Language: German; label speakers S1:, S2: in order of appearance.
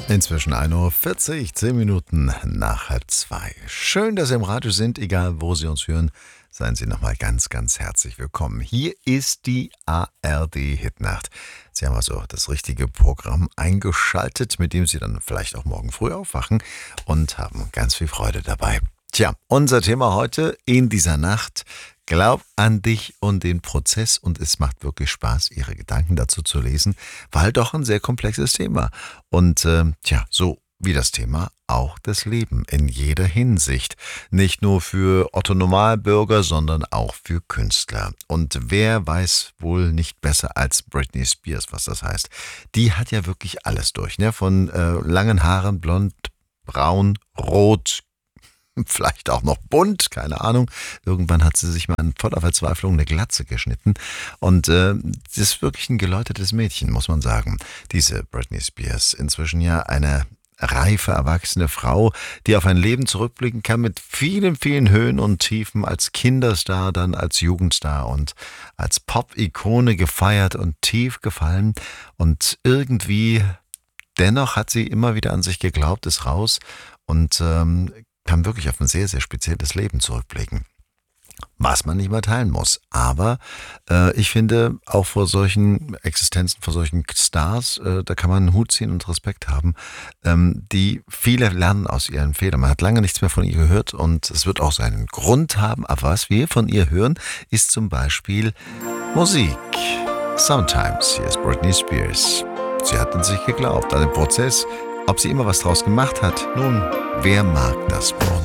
S1: Inzwischen 1:40 Uhr, 10 Minuten nach halb zwei. Schön, dass Sie im Radio sind, egal wo Sie uns hören. Seien Sie nochmal ganz, ganz herzlich willkommen. Hier ist die ARD-Hitnacht. Sie haben also das richtige Programm eingeschaltet, mit dem Sie dann vielleicht auch morgen früh aufwachen und haben ganz viel Freude dabei. Tja, unser Thema heute in dieser Nacht: Glaub an dich und den Prozess, und es macht wirklich Spaß, Ihre Gedanken dazu zu lesen, weil doch ein sehr komplexes Thema. Und so wie das Thema auch das Leben in jeder Hinsicht. Nicht nur für Otto Normalbürger, sondern auch für Künstler. Und wer weiß wohl nicht besser als Britney Spears, was das heißt. Die hat ja wirklich alles durch, ne? Von langen Haaren, blond, braun, rot, vielleicht auch noch bunt, keine Ahnung. Irgendwann hat sie sich mal in voller Verzweiflung eine Glatze geschnitten. Und sie ist wirklich ein geläutertes Mädchen, muss man sagen. Diese Britney Spears, inzwischen ja eine reife, erwachsene Frau, die auf ein Leben zurückblicken kann mit vielen, vielen Höhen und Tiefen, als Kinderstar, dann als Jugendstar und als Pop-Ikone gefeiert und tief gefallen. Und irgendwie, dennoch hat sie immer wieder an sich geglaubt, ist raus und kann wirklich auf ein sehr, sehr spezielles Leben zurückblicken, was man nicht mehr teilen muss. Aber ich finde, auch vor solchen Existenzen, vor solchen Stars, da kann man einen Hut ziehen und Respekt haben. Die viele lernen aus ihren Fehlern. Man hat lange nichts mehr von ihr gehört und es wird auch seinen Grund haben. Aber was wir von ihr hören, ist zum Beispiel Musik. Sometimes, hier ist Britney Spears. Sie hat an sich geglaubt, an den Prozess. Ob sie immer was draus gemacht hat, nun, wer mag das wohl?